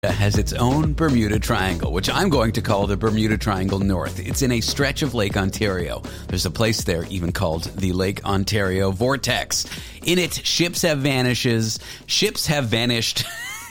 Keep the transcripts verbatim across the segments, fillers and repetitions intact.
has its own Bermuda Triangle, which I'm going to call the Bermuda Triangle North. It's in a stretch of Lake Ontario. There's a place there even called the Lake Ontario Vortex. In it, ships have vanishes. Ships have vanished.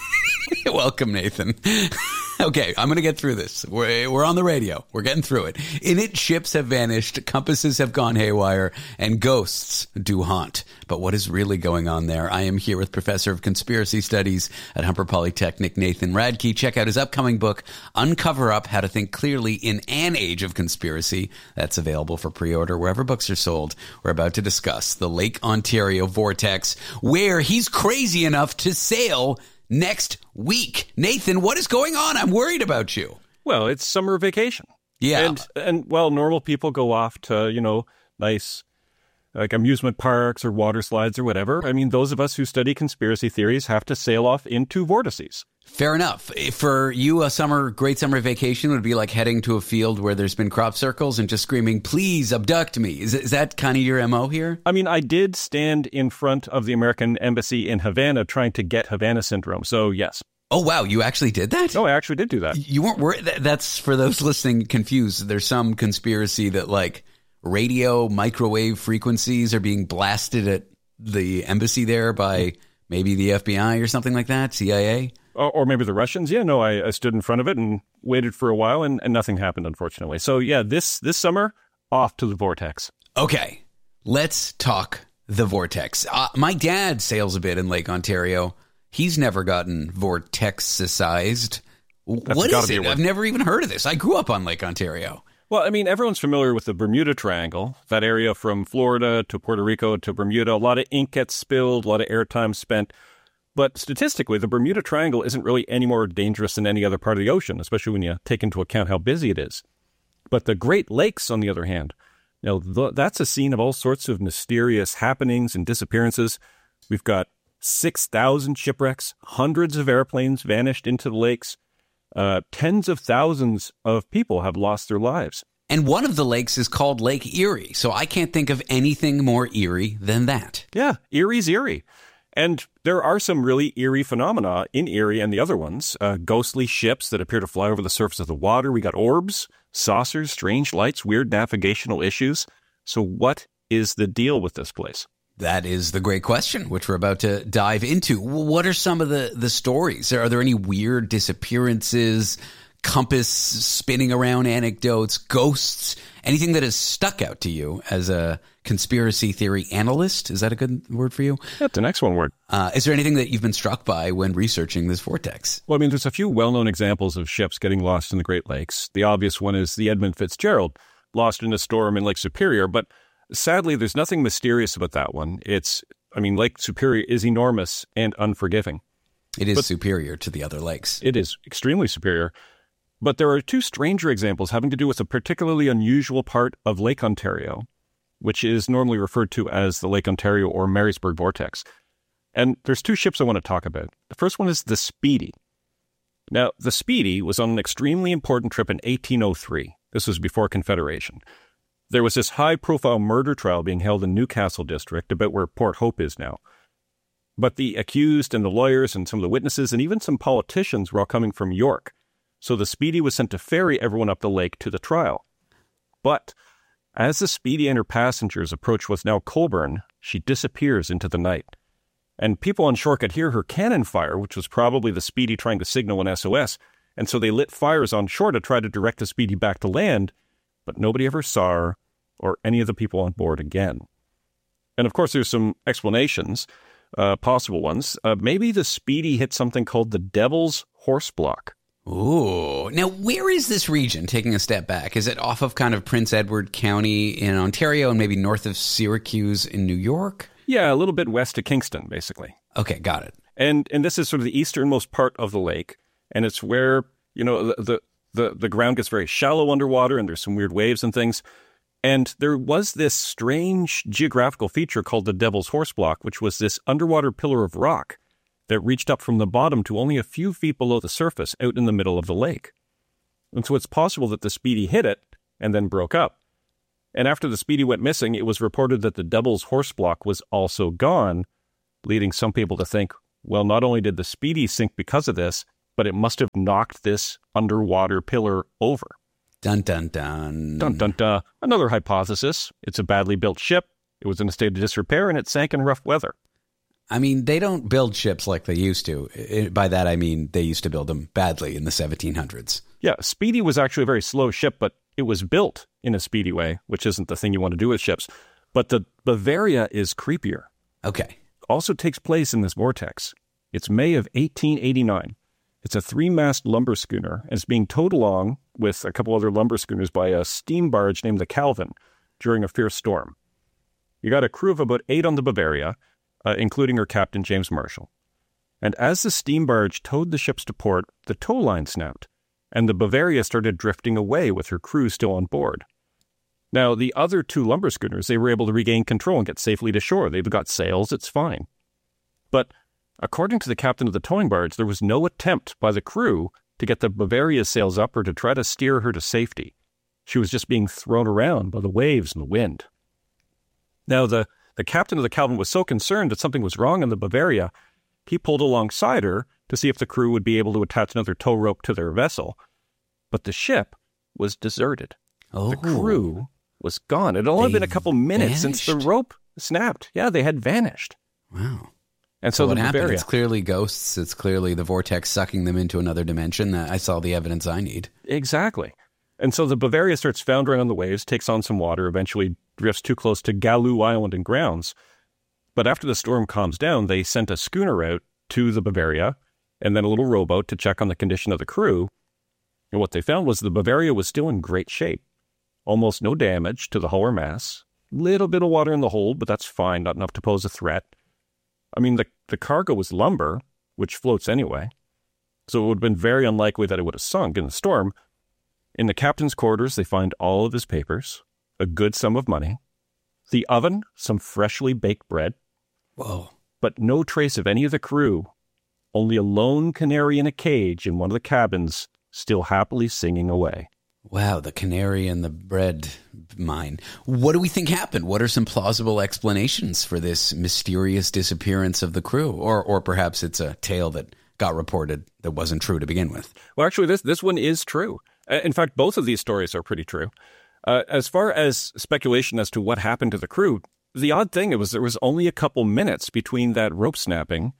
Welcome, Nathan. Okay, I'm going to get through this. We're, we're on the radio. We're getting through it. In it, ships have vanished, compasses have gone haywire, and ghosts do haunt. But what is really going on there? I am here with Professor of Conspiracy Studies at Humber Polytechnic, Nathan Radke. Check out his upcoming book, Uncover Up, How to Think Clearly in an Age of Conspiracy. That's available for pre-order wherever books are sold. We're about to discuss the Lake Ontario Vortex, where he's crazy enough to sail next week. Nathan, what is going on? I'm worried about you. Well, it's summer vacation. Yeah. And, and well, normal people go off to, you know, nice like amusement parks or water slides or whatever. I mean, those of us who study conspiracy theories have to sail off into vortices. Fair enough. For you, a summer, great summer vacation would be like heading to a field where there's been crop circles and just screaming, please abduct me. Is, is that kind of your M O here? I mean, I did stand in front of the American embassy in Havana trying to get Havana syndrome. So, yes. Oh, wow. You actually did that? No, I actually did do that. You weren't worried? That's for those listening confused. There's some conspiracy that like radio microwave frequencies are being blasted at the embassy there by maybe the F B I or something like that, C I A? Or, or maybe the Russians. Yeah, no, I, I stood in front of it and waited for a while, and, and nothing happened, unfortunately. So, yeah, this this summer, off to the vortex. Okay, let's talk the vortex. Uh, my dad sails a bit in Lake Ontario. He's never gotten vortexicized. What is it? I've never even heard of this. I grew up on Lake Ontario. Well, I mean, everyone's familiar with the Bermuda Triangle, that area from Florida to Puerto Rico to Bermuda. A lot of ink gets spilled, a lot of airtime spent. But statistically, the Bermuda Triangle isn't really any more dangerous than any other part of the ocean, especially when you take into account how busy it is. But the Great Lakes, on the other hand, you know, th- that's a scene of all sorts of mysterious happenings and disappearances. We've got six thousand shipwrecks, hundreds of airplanes vanished into the lakes. Uh, tens of thousands of people have lost their lives. And one of the lakes is called Lake Erie, so I can't think of anything more eerie than that. Yeah, Erie's eerie. And there are some really eerie phenomena in Erie and the other ones. Uh, ghostly ships that appear to fly over the surface of the water. We got orbs, saucers, strange lights, weird navigational issues. So what is the deal with this place? That is the great question, which we're about to dive into. What are some of the, the stories? Are there any weird disappearances, compass spinning around anecdotes, ghosts, anything that has stuck out to you as a conspiracy theory analyst? Is that a good word for you? That's an excellent word. Uh, is there anything that you've been struck by when researching this vortex? Well, I mean, there's a few well-known examples of ships getting lost in the Great Lakes. The obvious one is the Edmund Fitzgerald, lost in a storm in Lake Superior. But sadly, there's nothing mysterious about that one. It's, I mean, Lake Superior is enormous and unforgiving. It is but superior to the other lakes. It is extremely superior. But there are two stranger examples having to do with a particularly unusual part of Lake Ontario, which is normally referred to as the Lake Ontario or Marysburg Vortex. And there's two ships I want to talk about. The first one is the Speedy. Now, the Speedy was on an extremely important trip in eighteen oh three. This was before Confederation. There was this high-profile murder trial being held in Newcastle District, about where Port Hope is now. But the accused and the lawyers and some of the witnesses and even some politicians were all coming from York. So the Speedy was sent to ferry everyone up the lake to the trial. But as the Speedy and her passengers approach what's now Colborne, she disappears into the night. And people on shore could hear her cannon fire, which was probably the Speedy trying to signal an S O S. And so they lit fires on shore to try to direct the Speedy back to land, but nobody ever saw her or any of the people on board again. And of course, there's some explanations, uh, possible ones. Uh, maybe the Speedy hit something called the Devil's Horse Block. Ooh. Now, where is this region, taking a step back? Is it off of kind of Prince Edward County in Ontario and maybe north of Syracuse in New York? Yeah, a little bit west of Kingston, basically. Okay, got it. And and this is sort of the easternmost part of the lake, and it's where, you know, the the, the, the ground gets very shallow underwater, and there's some weird waves and things. And there was this strange geographical feature called the Devil's Horse Block, which was this underwater pillar of rock that reached up from the bottom to only a few feet below the surface out in the middle of the lake. And so it's possible that the Speedy hit it and then broke up. And after the Speedy went missing, it was reported that the Devil's Horse Block was also gone, leading some people to think, well, not only did the Speedy sink because of this, but it must have knocked this underwater pillar over. Dun, dun, dun. Dun, dun, dun. Another hypothesis. It's a badly built ship. It was in a state of disrepair, and it sank in rough weather. I mean, they don't build ships like they used to. It, by that, I mean they used to build them badly in the seventeen hundreds. Yeah, Speedy was actually a very slow ship, but it was built in a speedy way, which isn't the thing you want to do with ships. But the Bavaria is creepier. Okay. Also takes place in this vortex. It's May of eighteen eighty-nine. It's a three-mast lumber schooner, and it's being towed along with a couple other lumber schooners by a steam barge named the Calvin during a fierce storm. You got a crew of about eight on the Bavaria, uh, including her captain, James Marshall. And as the steam barge towed the ships to port, the tow line snapped, and the Bavaria started drifting away with her crew still on board. Now, the other two lumber schooners, they were able to regain control and get safely to shore. They've got sails, it's fine. But according to the captain of the towing barge, there was no attempt by the crew to get the Bavaria's sails up or to try to steer her to safety. She was just being thrown around by the waves and the wind. Now, the, the captain of the Calvin was so concerned that something was wrong on the Bavaria, he pulled alongside her to see if the crew would be able to attach another tow rope to their vessel. But the ship was deserted. Oh. The crew was gone. It had only They been a couple minutes vanished. since the rope snapped. Yeah, they had vanished. Wow. And so, So what the happened? Bavaria, It's clearly ghosts. It's clearly the vortex sucking them into another dimension. I saw the evidence I need. exactly. And so the Bavaria starts foundering on the waves, takes on some water, eventually drifts too close to Galoo Island and grounds. But after the storm calms down, they sent a schooner out to the Bavaria and then a little rowboat to check on the condition of the crew. And what they found was the Bavaria was still in great shape. Almost no damage to the hull or mass. Little bit of water in the hold, but that's fine, not enough to pose a threat. I mean, the, the cargo was lumber, which floats anyway. So it would have been very unlikely that it would have sunk in the storm. In the captain's quarters, they find all of his papers, a good sum of money, the oven, some freshly baked bread, Whoa. but no trace of any of the crew, only a lone canary in a cage in one of the cabins, still happily singing away. Wow, the canary and the bread mine. What do we think happened? What are some plausible explanations for this mysterious disappearance of the crew? Or or perhaps it's a tale that got reported that wasn't true to begin with. Well, actually, this, this one is true. In fact, both of these stories are pretty true. Uh, as far as speculation as to what happened to the crew, the odd thing was there was only a couple minutes between that rope snapping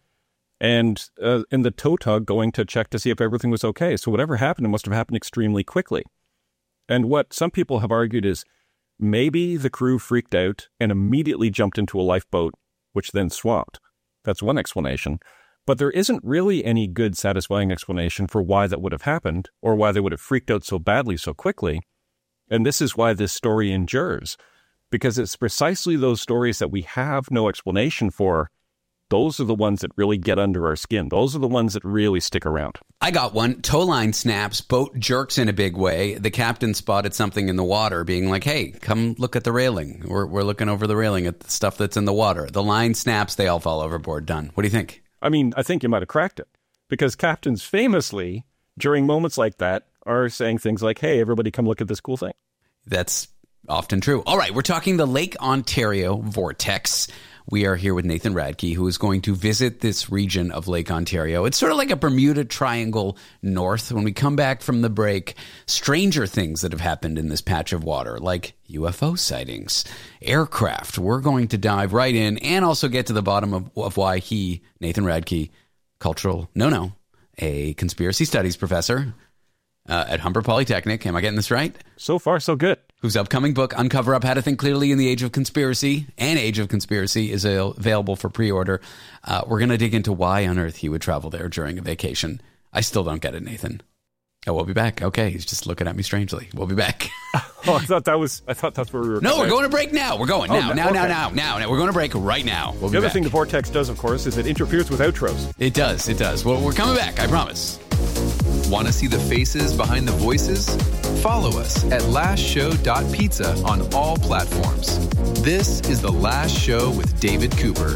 and uh, and the tow tug going to check to see if everything was okay. So whatever happened, it must have happened extremely quickly. And what some people have argued is maybe the crew freaked out and immediately jumped into a lifeboat, which then swamped. That's one explanation. But there isn't really any good, satisfying explanation for why that would have happened or why they would have freaked out so badly so quickly. And this is why this story endures, because it's precisely those stories that we have no explanation for. Those are the ones that really get under our skin. Those are the ones that really stick around. I got one. Tow line snaps, boat jerks in a big way. The captain spotted something in the water, being like, hey, come look at the railing. We're, we're looking over the railing at the stuff that's in the water. The line snaps, they all fall overboard. Done. What do you think? I mean, I think you might have cracked it, because captains famously, during moments like that, are saying things like, hey, everybody come look at this cool thing. That's often true. All right, we're talking the Lake Ontario vortex. We are here with Nathan Radke, who is going to visit this region of Lake Ontario. It's sort of like a Bermuda Triangle north. When we come back from the break, stranger things that have happened in this patch of water, like U F O sightings, aircraft. We're going to dive right in and also get to the bottom of, of why he, Nathan Radke, cultural, no, no, a conspiracy studies professor uh, at Humber Polytechnic. Am I getting this right? So far, so good. Whose upcoming book, Uncover Up How to Think Clearly in the Age of Conspiracy and Age of Conspiracy, is available for pre-order. Uh, we're going to dig into why on earth he would travel there during a vacation. I still don't get it, Nathan. Oh, we'll be back. Okay, he's just looking at me strangely. We'll be back. Oh, I thought that was, I thought that's where we were. No, we're going to break now. We're going now, Oh, now, okay. now, now, now, now. We're going to break right now. We'll be The other back. thing the Vortex does, of course, is it interferes with outros. It does, it does. Well, we're coming back, I promise. Want to see the faces behind the voices? Follow us at last show dot pizza on all platforms. This is The Last Show with David Cooper.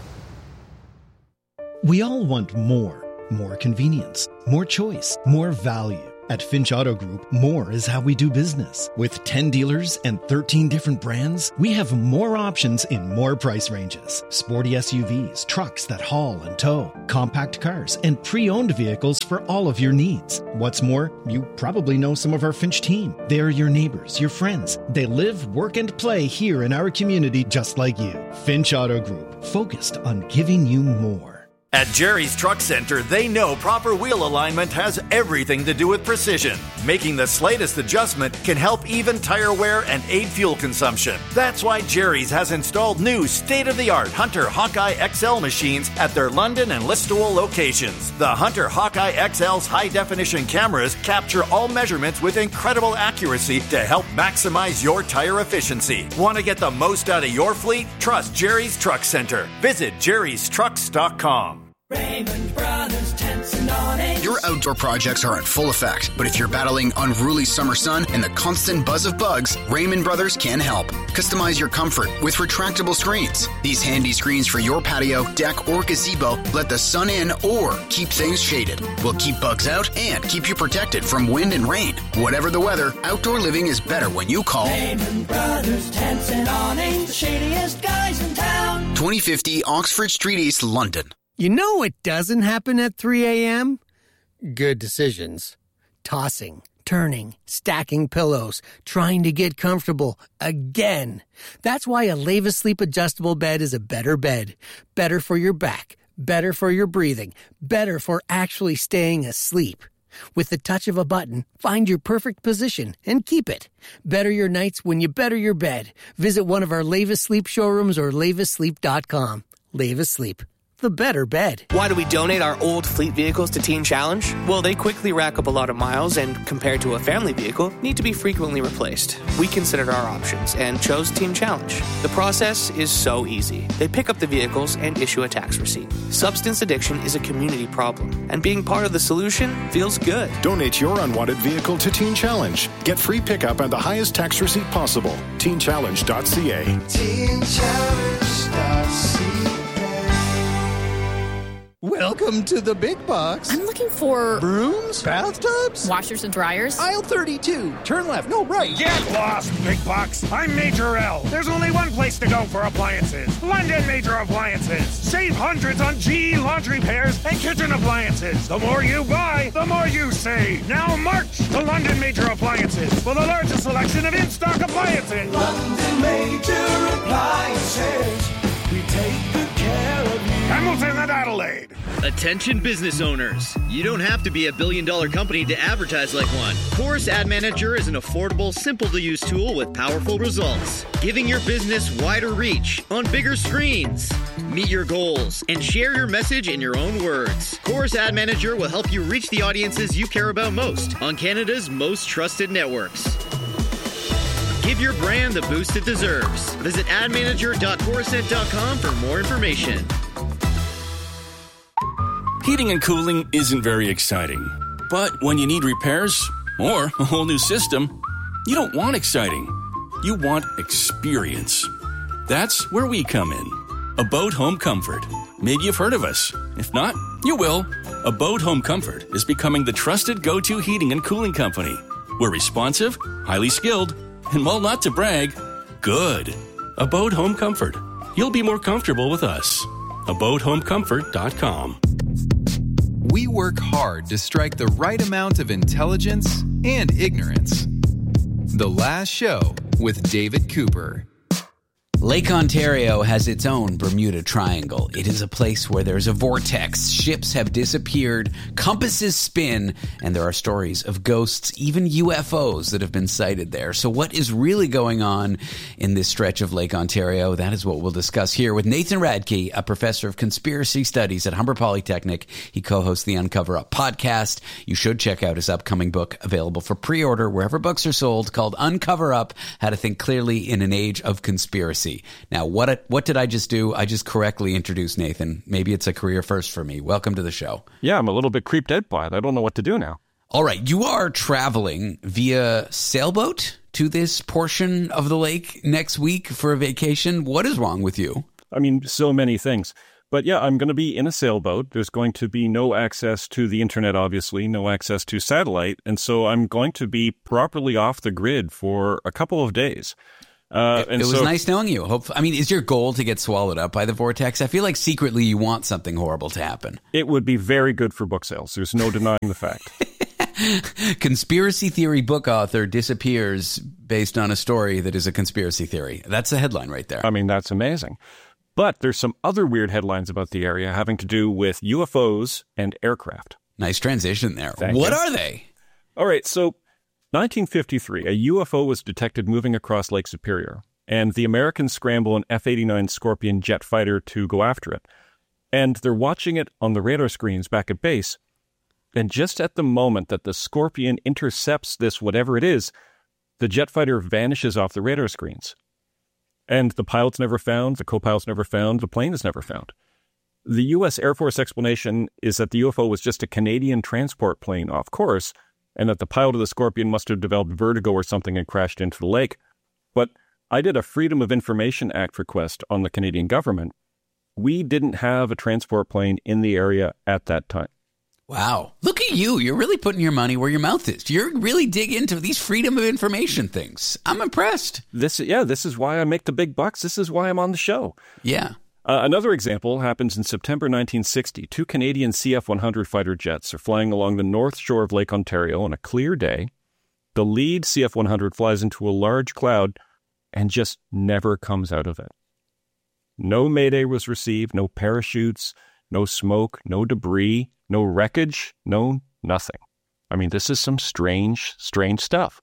We all want more. More convenience, more choice, more value. At Finch Auto Group, more is how we do business. With ten dealers and thirteen different brands, we have more options in more price ranges. Sporty S U Vs, trucks that haul and tow, compact cars, and pre-owned vehicles for all of your needs. What's more, you probably know some of our Finch team. They're your neighbors, your friends. They live, work, and play here in our community just like you. Finch Auto Group, focused on giving you more. At Jerry's Truck Center, they know proper wheel alignment has everything to do with precision. Making the slightest adjustment can help even tire wear and aid fuel consumption. That's why Jerry's has installed new state-of-the-art Hunter Hawkeye X L machines at their London and Listowel locations. The Hunter Hawkeye X L's high-definition cameras capture all measurements with incredible accuracy to help maximize your tire efficiency. Want to get the most out of your fleet? Trust Jerry's Truck Center. Visit jerrys trucks dot com. Raymond Brothers Tents and Awnings. Your outdoor projects are in full effect, but if you're battling unruly summer sun and the constant buzz of bugs, Raymond Brothers can help. Customize your comfort with retractable screens. These handy screens for your patio, deck, or gazebo let the sun in or keep things shaded. Will keep bugs out and keep you protected from wind and rain. Whatever the weather, outdoor living is better when you call Raymond Brothers Tents and Awnings, the shadiest guys in town. twenty fifty Oxford Street East, London. You know what doesn't happen at three a.m.? Good decisions. Tossing, turning, stacking pillows, trying to get comfortable again. That's why a Leva Sleep adjustable bed is a better bed. Better for your back, better for your breathing, better for actually staying asleep. With the touch of a button, find your perfect position and keep it. Better your nights when you better your bed. Visit one of our Leva Sleep showrooms or leva sleep dot com. Leva Sleep. The better bed. Why do we donate our old fleet vehicles to Teen Challenge? Well, they quickly rack up a lot of miles and, compared to a family vehicle, need to be frequently replaced. We considered our options and chose Teen Challenge. The process is so easy. They pick up the vehicles and issue a tax receipt. Substance addiction is a community problem, and being part of the solution feels good. Donate your unwanted vehicle to Teen Challenge. Get free pickup and the highest tax receipt possible. teen challenge dot c a. teen challenge dot c a. Welcome to the big box. I'm looking for brooms, bathtubs, washers and dryers. Aisle thirty-two. Turn left. No, right. Get lost, big box. I'm Major L. There's only one place to go for appliances. London Major Appliances. Save hundreds on G E laundry pairs and kitchen appliances. The more you buy, the more you save. Now march to London Major Appliances for the largest selection of in-stock appliances. London Major Appliances. We take good care of you. Hamilton and Adelaide. Attention business owners. You don't have to be a billion dollar company to advertise like one. Chorus Ad Manager is an affordable, simple to use tool with powerful results, giving your business wider reach on bigger screens. Meet your goals and share your message in your own words. Chorus Ad Manager will help you reach the audiences you care about most on Canada's most trusted networks. Give your brand the boost it deserves. Visit ad manager dot coruscant dot com for more information. Heating and cooling isn't very exciting. But when you need repairs or a whole new system, you don't want exciting. You want experience. That's where we come in. Abode Home Comfort. Maybe you've heard of us. If not, you will. Abode Home Comfort is becoming the trusted go-to heating and cooling company. We're responsive, highly skilled, and while not to brag, good. Abode Home Comfort. You'll be more comfortable with us. abode home comfort dot com. We work hard to strike the right amount of intelligence and ignorance. The Last Show with David Cooper. Lake Ontario has its own Bermuda Triangle. It is a place where there's a vortex, ships have disappeared, compasses spin, and there are stories of ghosts, even U F Os that have been sighted there. So what is really going on in this stretch of Lake Ontario? That is what we'll discuss here with Nathan Radke, a professor of conspiracy studies at Humber Polytechnic. He co-hosts the Uncover Up podcast. You should check out his upcoming book, available for pre-order wherever books are sold, called Uncover Up, How to Think Clearly in an Age of Conspiracy. Now, what what did I just do? I just correctly introduced Nathan. Maybe it's a career first for me. Welcome to the show. Yeah, I'm a little bit creeped out by it. I don't know what to do now. All right, you are traveling via sailboat to this portion of the lake next week for a vacation. What is wrong with you? I mean, so many things. But yeah, I'm going to be in a sailboat. There's going to be no access to the internet, obviously, no access to satellite. And so I'm going to be properly off the grid for a couple of days. Uh, it and it was so, nice knowing you. Hope, I mean, is your goal to get swallowed up by the vortex? I feel like secretly you want something horrible to happen. It would be very good for book sales. There's no denying the fact. Conspiracy theory book author disappears based on a story that is a conspiracy theory. That's the headline right there. I mean, that's amazing. But there's some other weird headlines about the area having to do with U F Os and aircraft. Nice transition there. Thank what you. are they? All right, so nineteen fifty-three, a U F O was detected moving across Lake Superior, and the Americans scramble an F eighty-nine Scorpion jet fighter to go after it. And they're watching it on the radar screens back at base, and just at the moment that the Scorpion intercepts this whatever it is, the jet fighter vanishes off the radar screens. And the pilot's never found, the co-pilot's never found, the plane is never found. The U S Air Force explanation is that the U F O was just a Canadian transport plane off course, and that the pilot of the Scorpion must have developed vertigo or something and crashed into the lake. But I did a Freedom of Information Act request on the Canadian government. We didn't have a transport plane in the area at that time. Wow. Look at you. You're really putting your money where your mouth is. You're really dig into these freedom of information things. I'm impressed. This, yeah, this is why I make the big bucks. This is why I'm on the show. Yeah. Uh, another example happens in September nineteen sixty. Two Canadian C F one hundred fighter jets are flying along the north shore of Lake Ontario on a clear day. The lead C F one hundred flies into a large cloud and just never comes out of it. No mayday was received, no parachutes, no smoke, no debris, no wreckage, no nothing. I mean, this is some strange, strange stuff.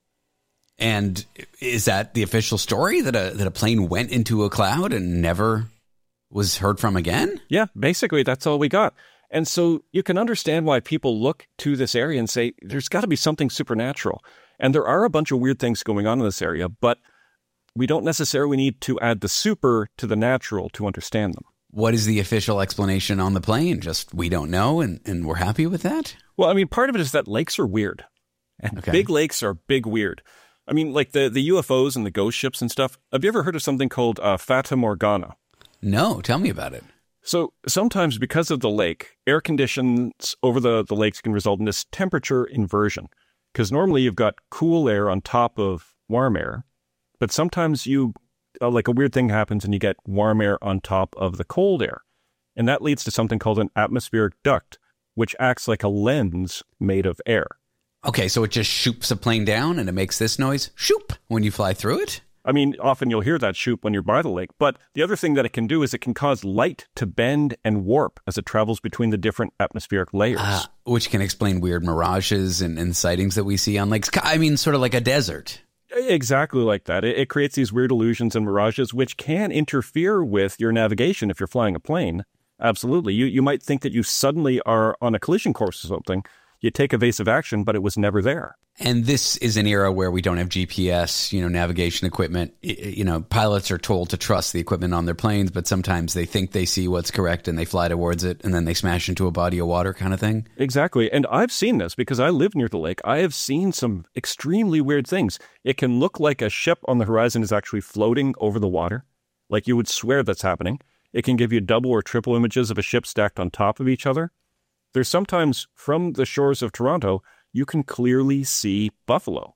And is that the official story, that a that a plane went into a cloud and never was heard from again? Yeah, basically that's all we got. And so you can understand why people look to this area and say, there's got to be something supernatural. And there are a bunch of weird things going on in this area, but we don't necessarily need to add the super to the natural to understand them. What is the official explanation on the plane? Just we don't know, and, and we're happy with that? Well, I mean, part of it is that lakes are weird. And Okay. big lakes are big weird. I mean, like the, the U F Os and the ghost ships and stuff. Have you ever heard of something called uh, Fata Morgana? No, tell me about it. So sometimes because of the lake, air conditions over the, the lakes can result in this temperature inversion. Because normally you've got cool air on top of warm air, but sometimes you, uh, like a weird thing happens and you get warm air on top of the cold air. And that leads to something called an atmospheric duct, which acts like a lens made of air. Okay, so it just shoops a plane down and it makes this noise, shoop, when you fly through it? I mean, often you'll hear that shoop when you're by the lake, but the other thing that it can do is it can cause light to bend and warp as it travels between the different atmospheric layers. Ah, which can explain weird mirages and, and sightings that we see on lakes. I mean, sort of like a desert. Exactly like that. It, it creates these weird illusions and mirages, which can interfere with your navigation if you're flying a plane. Absolutely. You, you might think that you suddenly are on a collision course or something. You take evasive action, but it was never there. And this is an era where we don't have G P S, you know, navigation equipment. I- You know, pilots are told to trust the equipment on their planes, but sometimes they think they see what's correct and they fly towards it and then they smash into a body of water kind of thing. Exactly. And I've seen this because I live near the lake. I have seen some extremely weird things. It can look like a ship on the horizon is actually floating over the water. Like you would swear that's happening. It can give you double or triple images of a ship stacked on top of each other. There's sometimes from the shores of Toronto, you can clearly see buffalo.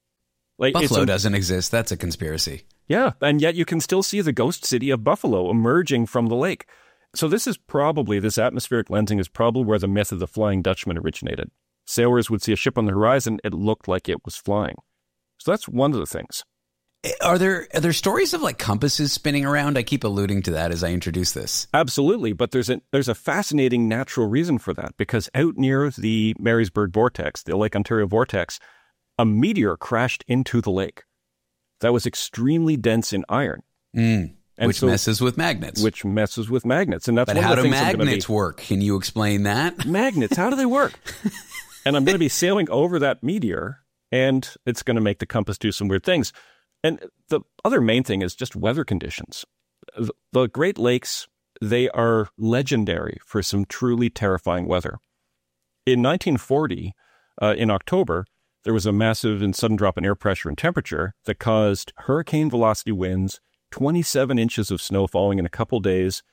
Like Buffalo it's a, doesn't exist. That's a conspiracy. Yeah, and yet you can still see the ghost city of Buffalo emerging from the lake. So this is probably, this atmospheric lensing is probably where the myth of the Flying Dutchman originated. Sailors would see a ship on the horizon, it looked like it was flying. So that's one of the things. Are there are there stories of like compasses spinning around? I keep alluding to that as I introduce this. Absolutely, but there's a there's a fascinating natural reason for that, because out near the Marysburg vortex, the Lake Ontario vortex, a meteor crashed into the lake that was extremely dense in iron. Mm, and which so, messes with magnets. Which messes with magnets. And that's but one how of the do things I'm gonna magnets be, work? Can you explain that? Magnets, how do they work? And I'm going to be sailing over that meteor, and it's going to make the compass do some weird things. And the other main thing is just weather conditions. The Great Lakes, they are legendary for some truly terrifying weather. In nineteen forty, uh, in October, there was a massive and sudden drop in air pressure and temperature that caused hurricane velocity winds, twenty-seven inches of snow falling in a couple days,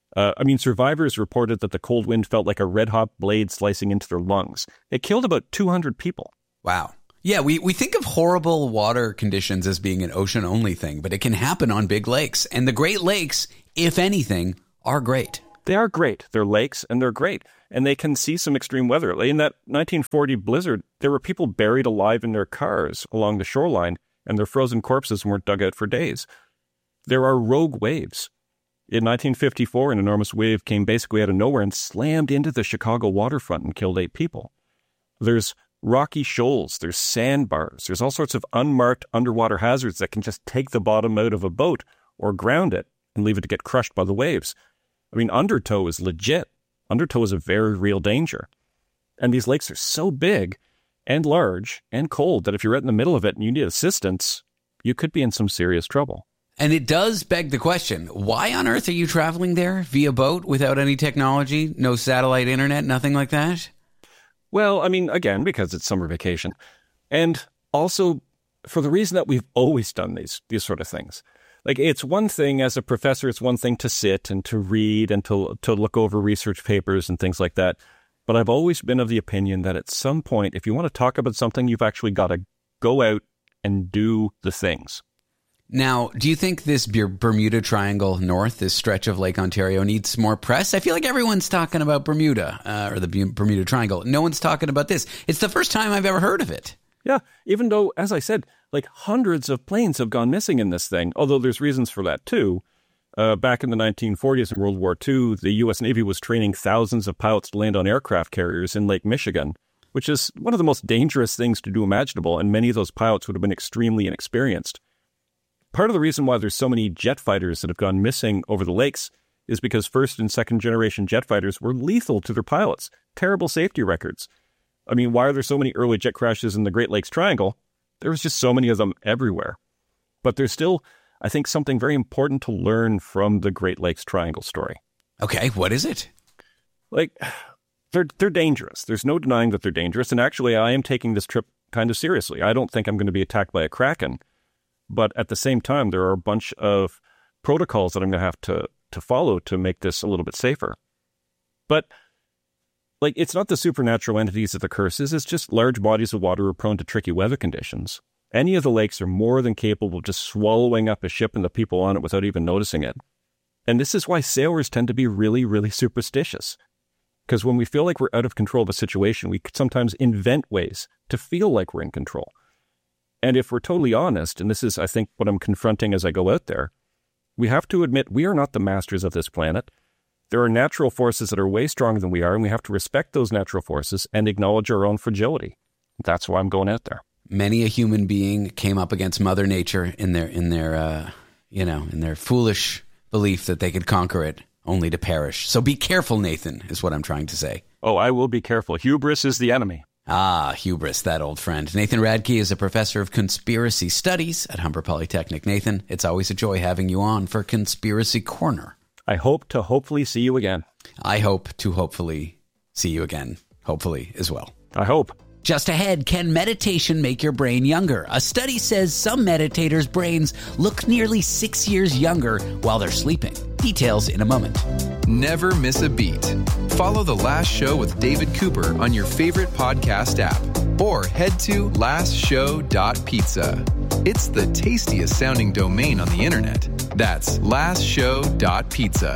Uh, I mean, survivors reported that the cold wind felt like a red-hot blade slicing into their lungs. It killed about two hundred people. Wow. Yeah, we, we think of horrible water conditions as being an ocean-only thing, but it can happen on big lakes. And the Great Lakes, if anything, are great. They are great. They're lakes, and they're great. And they can see some extreme weather. In that nineteen forty blizzard, there were people buried alive in their cars along the shoreline, and their frozen corpses weren't dug out for days. There are rogue waves. In nineteen fifty-four, an enormous wave came basically out of nowhere and slammed into the Chicago waterfront and killed eight people. There's rocky shoals, there's sandbars, there's all sorts of unmarked underwater hazards that can just take the bottom out of a boat or ground it and leave it to get crushed by the waves. I mean, undertow is legit. Undertow is a very real danger. And these lakes are so big and large and cold that if you're right in the middle of it and you need assistance, you could be in some serious trouble. And it does beg the question, why on earth are you traveling there via boat without any technology, no satellite internet, nothing like that? Well, I mean, again, because it's summer vacation. And also for the reason that we've always done these these sort of things. Like, it's one thing as a professor, it's one thing to sit and to read and to to look over research papers and things like that. But I've always been of the opinion that at some point, if you want to talk about something, you've actually got to go out and do the things. Now, do you think this Bermuda Triangle North, this stretch of Lake Ontario, needs more press? I feel like everyone's talking about Bermuda, uh, or the Bermuda Triangle. No one's talking about this. It's the first time I've ever heard of it. Yeah, even though, as I said, like hundreds of planes have gone missing in this thing, although there's reasons for that too. Uh, back in the nineteen forties in World War Two, the U S Navy was training thousands of pilots to land on aircraft carriers in Lake Michigan, which is one of the most dangerous things to do imaginable, and many of those pilots would have been extremely inexperienced. Part of the reason why there's so many jet fighters that have gone missing over the lakes is because first and second generation jet fighters were lethal to their pilots. Terrible safety records. I mean, why are there so many early jet crashes in the Great Lakes Triangle? There was just so many of them everywhere. But there's still, I think, something very important to learn from the Great Lakes Triangle story. Okay, what is it? Like, they're they're dangerous. There's no denying that they're dangerous. And actually, I am taking this trip kind of seriously. I don't think I'm going to be attacked by a kraken. But at the same time, there are a bunch of protocols that I'm going to have to, to follow to make this a little bit safer. But, like, it's not the supernatural entities of the curses. It's just large bodies of water are prone to tricky weather conditions. Any of the lakes are more than capable of just swallowing up a ship and the people on it without even noticing it. And this is why sailors tend to be really, really superstitious. Because when we feel like we're out of control of a situation, we sometimes invent ways to feel like we're in control. And if we're totally honest, and this is, I think, what I'm confronting as I go out there, we have to admit we are not the masters of this planet. There are natural forces that are way stronger than we are, and we have to respect those natural forces and acknowledge our own fragility. That's why I'm going out there. Many a human being came up against Mother Nature in their, in their, uh, you know, in their foolish belief that they could conquer it, only to perish. So be careful, Nathan, is what I'm trying to say. Oh, I will be careful. Hubris is the enemy. Ah, hubris, that old friend. Nathan Radke is a professor of conspiracy studies at Humber Polytechnic. Nathan, it's always a joy having you on for Conspiracy Corner. I hope to hopefully see you again. I hope to hopefully see you again, hopefully as well. I hope. Just ahead, can meditation make your brain younger? A study says some meditators' brains look nearly six years younger while they're sleeping. Details in a moment. Never miss a beat. Follow The Last Show with David Cooper on your favorite podcast app or head to last show dot pizza. It's the tastiest sounding domain on the internet. That's last show dot pizza.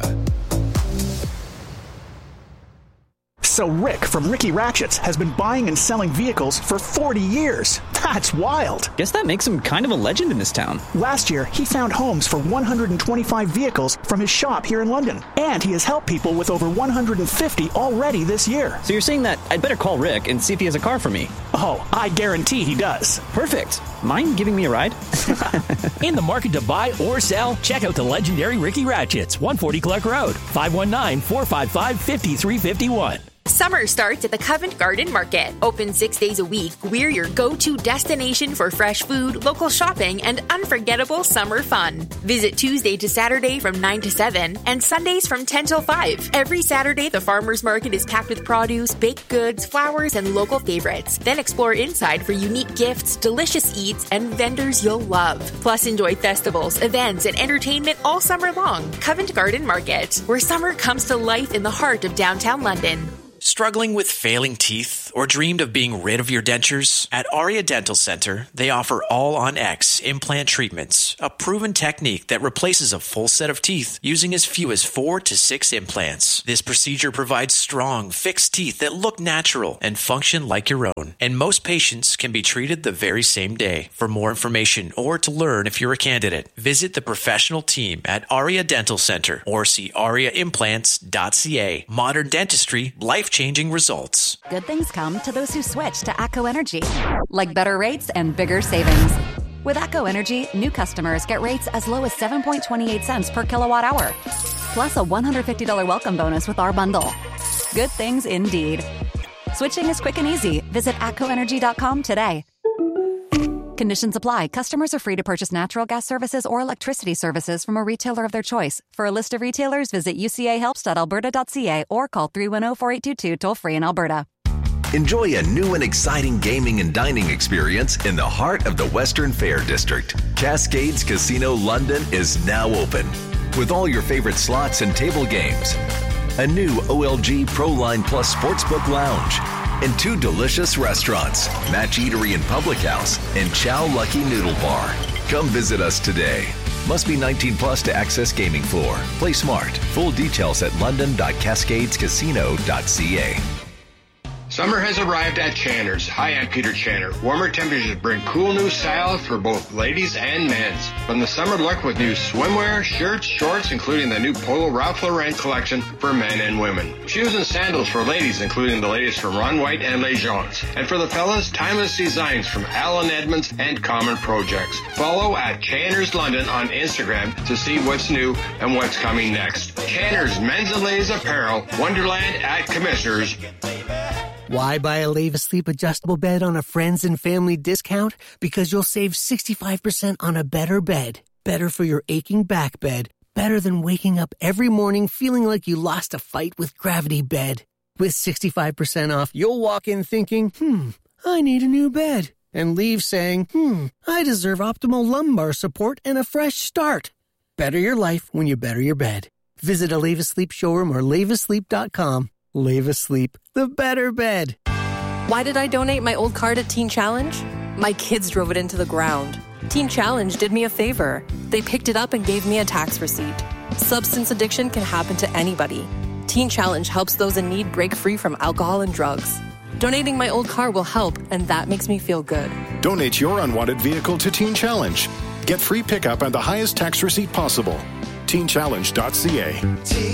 So Rick from Ricky Ratchets has been buying and selling vehicles for forty years. That's wild. Guess that makes him kind of a legend in this town. Last year, he found homes for one hundred twenty-five vehicles from his shop here in London. And he has helped people with over one hundred fifty already this year. So you're saying that I'd better call Rick and see if he has a car for me? Oh, I guarantee he does. Perfect. Mind giving me a ride? In the market to buy or sell? Check out the legendary Ricky Ratchets, one forty Clark Road, five one nine, four five five, five three five one. Summer starts at the Covent Garden Market. Open six days a week, we're your go-to destination for fresh food, local shopping, and unforgettable summer fun. Visit Tuesday to Saturday from nine to seven and Sundays from ten till five. Every Saturday, the farmers market is packed with produce, baked goods, flowers, and local favorites. Then explore inside for unique gifts, delicious eats, and vendors you'll love. Plus, enjoy festivals, events, and entertainment all summer long. Covent Garden Market, where summer comes to life in the heart of downtown London. Struggling with failing teeth or dreamed of being rid of your dentures? At Aria Dental Center, they offer All-on-X implant treatments, a proven technique that replaces a full set of teeth using as few as four to six implants. This procedure provides strong, fixed teeth that look natural and function like your own. And most patients can be treated the very same day. For more information or to learn if you're a candidate, visit the professional team at Aria Dental Center or see aria implants dot c a. Modern dentistry, life-changing results. Good things come to those who switch to ATCO Energy, like better rates and bigger savings. With ATCO Energy, new customers get rates as low as seven point two eight cents per kilowatt hour, plus a one hundred fifty dollars welcome bonus with our bundle. Good things indeed. Switching is quick and easy. Visit atco energy dot com today. Conditions apply. Customers are free to purchase natural gas services or electricity services from a retailer of their choice. For a list of retailers, visit u c a helps dot alberta dot c a or call three one zero, four eight two two toll-free in Alberta. Enjoy a new and exciting gaming and dining experience in the heart of the Western Fair District. Cascades Casino London is now open with all your favorite slots and table games, a new O L G Pro Line Plus Sportsbook Lounge, and two delicious restaurants, Match Eatery and Public House, and Chow Lucky Noodle Bar. Come visit us today. Must be nineteen plus to access gaming floor. Play smart. Full details at london dot cascades casino dot c a. Summer has arrived at Channer's. Hi, I'm Peter Channer. Warmer temperatures bring cool new styles for both ladies and men's. From the summer look with new swimwear, shirts, shorts, including the new Polo Ralph Lauren collection for men and women. Shoes and sandals for ladies, including the latest from Ron White and Les Jones. And for the fellas, timeless designs from Alan Edmonds and Common Projects. Follow at Channer's London on Instagram to see what's new and what's coming next. Channer's Men's and Ladies Apparel, Wonderland at Commissioners. Why buy a Leva Sleep adjustable bed on a friends and family discount? Because you'll save sixty-five percent on a better bed. Better for your aching back bed. Better than waking up every morning feeling like you lost a fight with Gravity Bed. With sixty-five percent off, you'll walk in thinking, hmm, I need a new bed. And leave saying, hmm, I deserve optimal lumbar support and a fresh start. Better your life when you better your bed. Visit a Leva Sleep showroom or leva sleep dot com. Leva Sleep, the better bed. Why did I donate my old car to Teen Challenge? My kids drove it into the ground. Teen Challenge did me a favor. They picked it up and gave me a tax receipt. Substance addiction can happen to anybody. Teen Challenge helps those in need break free from alcohol and drugs. Donating my old car will help, and that makes me feel good. Donate your unwanted vehicle to Teen Challenge. Get free pickup and the highest tax receipt possible. teen challenge dot c a.